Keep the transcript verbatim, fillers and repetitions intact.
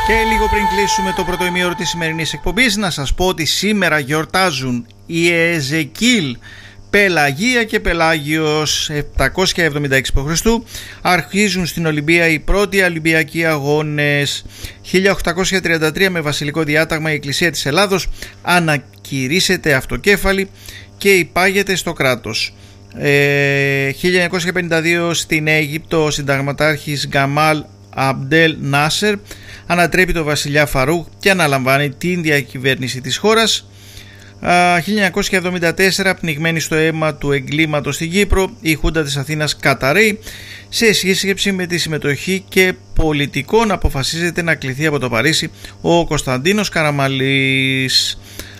Και λίγο πριν κλείσουμε το πρώτο ημίωρο της σημερινής εκπομπής, να σας πω ότι σήμερα γιορτάζουν η Εζεκίλ, Πελαγία και Πελάγιος επτακόσια εβδομήντα έξι π.Χ. Αρχίζουν στην Ολυμπία οι πρώτοι Ολυμπιακοί αγώνες. χίλια οκτακόσια τριάντα τρία με βασιλικό διάταγμα η Εκκλησία της Ελλάδος ανακηρύσσεται αυτοκέφαλη και υπάγεται στο κράτος. Ε, χίλια εννιακόσια πενήντα δύο στην Αίγυπτο ο συνταγματάρχης Γκαμάλ Αμπντέλ Νάσερ ανατρέπει τον βασιλιά Φαρούχ και αναλαμβάνει την διακυβέρνηση της χώρας. χίλια εννιακόσια εβδομήντα τέσσερα πνιγμένη στο αίμα του εγκλήματος στην Κύπρο η Χούντα της Αθήνας καταρρέει. Σε σύσκεψη με τη συμμετοχή και πολιτικών αποφασίζεται να κληθεί από το Παρίσι ο Κωνσταντίνος Καραμαλής.